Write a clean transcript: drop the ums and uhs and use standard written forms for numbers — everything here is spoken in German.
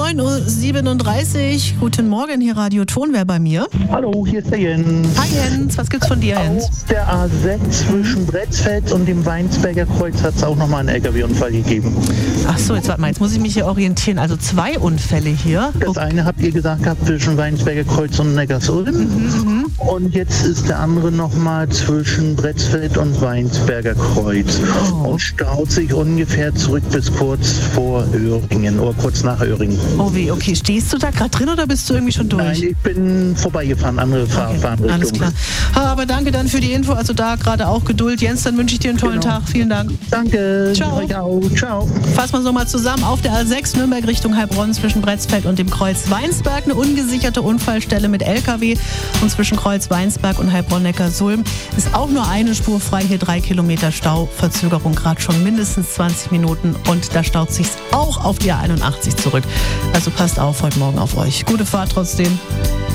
9:37 Uhr. Guten Morgen, hier Radio Tonwer bei mir. Hallo, hier ist der Jens. Hi Jens, was gibt's von dir, Jens? Auf der A6 zwischen Bretzfeld und dem Weinsberger Kreuz hat es auch nochmal einen LKW-Unfall gegeben. Ach so, jetzt warte mal, jetzt muss ich mich hier orientieren. Also 2 Unfälle hier. Das eine habt ihr gesagt gehabt zwischen Weinsberger Kreuz und Neckarsulm. Und jetzt ist der andere nochmal zwischen Bretzfeld und Weinsberger Kreuz. Und staut sich ungefähr zurück bis kurz vor Öhringen oder kurz nach Öhringen. Oh weh, okay. Stehst du da gerade drin oder bist du irgendwie schon durch? Nein, ich bin vorbeigefahren, andere Fahrrichtung. Alles klar. Aber danke dann für die Info. Also da gerade auch Geduld. Jens, dann wünsche ich dir einen tollen Tag. Vielen Dank. Danke. Ciao. Euch auch. Ciao. Fassen wir es nochmal zusammen. Auf der A6 Nürnberg Richtung Heilbronn zwischen Bretzfeld und dem Kreuz Weinsberg eine ungesicherte Unfallstelle mit LKW. Und zwischen Kreuz Weinsberg und Heilbronn-Neckarsulm ist auch nur eine Spur frei. Hier 3 Kilometer Stau. Verzögerung gerade schon mindestens 20 Minuten. Und da staut sich's auch auf die A81 zurück. Also passt auf heute Morgen auf euch. Gute Fahrt trotzdem.